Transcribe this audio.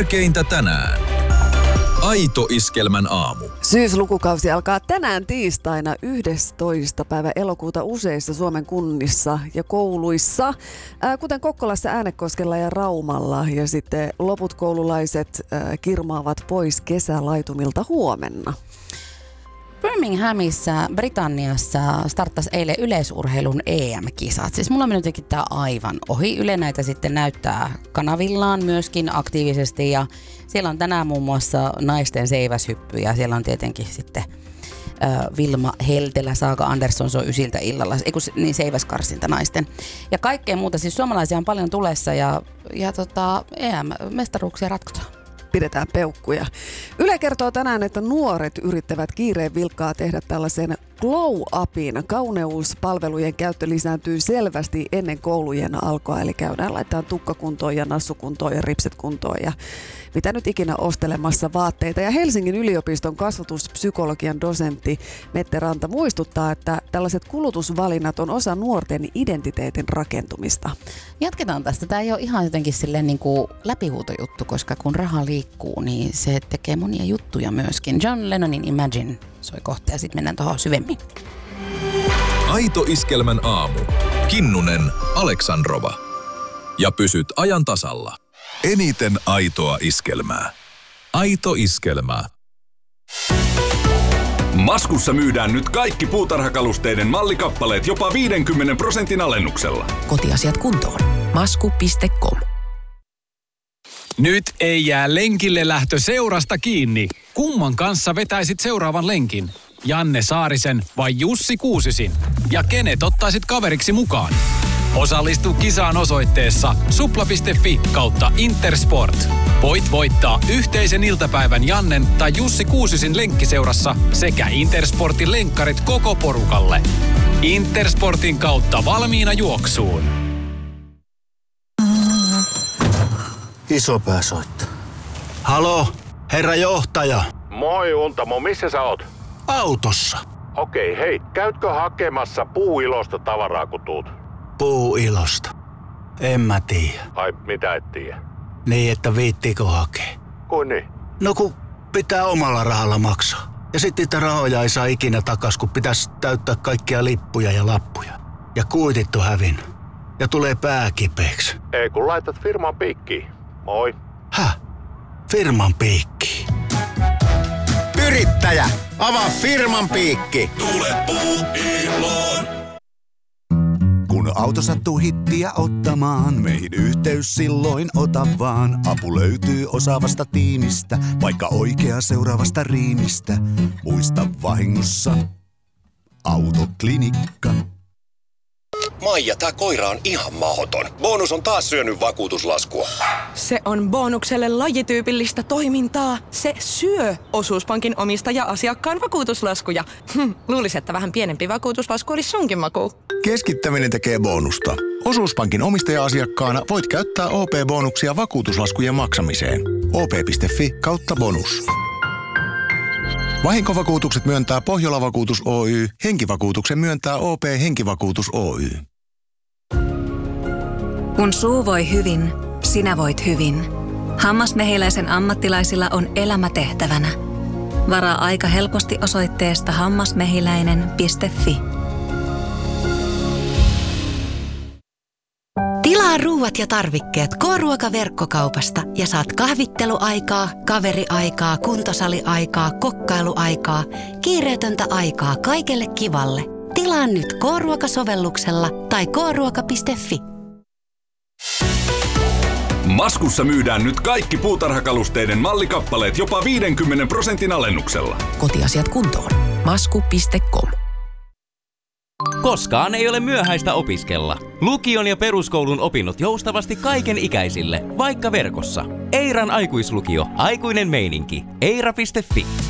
Tärkeintä tänään. Aito Iskelmän aamu. Syyslukukausi alkaa tänään tiistaina 11. päivä elokuuta useissa Suomen kunnissa ja kouluissa, kuten Kokkolassa, Äänekoskella ja Raumalla. Ja sitten loput koululaiset kirmaavat pois kesälaitumilta huomenna. Birminghamissa, Britanniassa starttasi eilen yleisurheilun EM-kisat. Siis mulla on mennyt jotenkin tää aivan ohi. Yle näitä sitten näyttää kanavillaan myöskin aktiivisesti ja siellä on tänään muun muassa naisten seiväshyppy ja siellä on tietenkin sitten Vilma Heltelä, Saaka Andersson, se on 9 illalla, niin seiväskarsinta naisten. Ja kaikkea muuta, siis suomalaisia on paljon tulessa ja EM-mestaruuksia ratkotaan. Pidetään peukkuja. Yle kertoo tänään, että nuoret yrittävät kiireen vilkkaa tehdä tällaisen glow-upin. Kauneuspalvelujen käyttö lisääntyy selvästi ennen koulujen alkoa, eli käydään laittaa tukkakuntoon ja nassukuntoon ja ripset kuntoon ja mitä nyt ikinä ostelemassa vaatteita. Ja Helsingin yliopiston kasvatuspsykologian dosentti Mette Ranta muistuttaa, että tällaiset kulutusvalinnat on osa nuorten identiteetin rakentumista. Jatketaan tästä. Tämä ei ole ihan jotenkin silleen niin kuin läpihuutojuttu, koska kun raha liikkuu, niin se tekee monia juttuja myöskin. John Lennonin Imagine soi kohta ja sitten mennään tuohon syvemmin. Aito Iskelmän aamu. Kinnunen, Aleksandrova. Ja pysyt ajan tasalla. Eniten aitoa iskelmää. Aito Iskelmää. Maskussa myydään nyt kaikki puutarhakalusteiden mallikappaleet jopa 50% alennuksella. Kotiasiat kuntoon. Masku.com. Nyt ei jää lenkille lähtö seurasta kiinni. Kumman kanssa vetäisit seuraavan lenkin? Janne Saarisen vai Jussi Kuusisin? Ja kenet ottaisit kaveriksi mukaan? Osallistu kisaan osoitteessa supla.fi/Intersport. Voit voittaa yhteisen iltapäivän Jannen tai Jussi Kuusisin lenkkiseurassa sekä Intersportin lenkkarit koko porukalle. Intersportin kautta valmiina juoksuun. Isopää soittaa. Halo, herra johtaja. Moi Untamo, missä sä oot? Autossa. Okei, hei, käytkö hakemassa Puuilosta tavaraa kun tuut? Puuilosta? En mä tiedä. Ai, mitä et tiedä? Niin, että viittiikö hakee? Kuin niin? No kun pitää omalla rahalla maksaa. Ja sit niitä rahoja ei saa ikinä takas, kun pitäisi täyttää kaikkia lippuja ja lappuja. Ja kuitit on hävinnyt. Ja tulee pää kipeäksi. Ei kun laitat firman piikkiin. Moi. Häh? Firman piikkiin? Yrittäjä, avaa firman piikki. Tule Puuiloon. Kun auto sattuu hittiä ottamaan, meihin yhteys silloin ota vaan. Apu löytyy osaavasta tiimistä, vaikka oikea seuraavasta riimistä. Muista vahingossa Autoklinikka. Maija, tää koira on ihan mahdoton. Bonus on taas syönyt vakuutuslaskua. Se on Bonukselle lajityypillistä toimintaa. Se syö osuuspankin omistaja-asiakkaan vakuutuslaskuja. Luulis, että vähän pienempi vakuutuslasku olisi sunkin maku. Keskittäminen tekee bonusta. Osuuspankin omistaja-asiakkaana voit käyttää OP-bonuksia vakuutuslaskujen maksamiseen. op.fi/bonus. Vahinkovakuutukset myöntää Pohjola-vakuutus Oy. Henkivakuutuksen myöntää OP Henkivakuutus Oy. Kun suu voi hyvin, sinä voit hyvin. Hammasmehiläisen ammattilaisilla on elämätehtävänä. Varaa aika helposti osoitteesta hammasmehiläinen.fi. Tilaa ruuat ja tarvikkeet K-ruokaverkkokaupasta ja saat kahvitteluaikaa, kaveriaikaa, kuntosaliaikaa, kokkailuaikaa, kiireetöntä aikaa kaikelle kivalle. Tilaa nyt K-ruokasovelluksella tai kruoka.fi. Maskussa myydään nyt kaikki puutarhakalusteiden mallikappaleet jopa 50% alennuksella. Kotiasiat kuntoon. Masku.com. Koskaan ei ole myöhäistä opiskella. Lukion ja peruskoulun opinnot joustavasti kaiken ikäisille, vaikka verkossa. Eiran aikuislukio, aikuinen meininki. Eira.fi.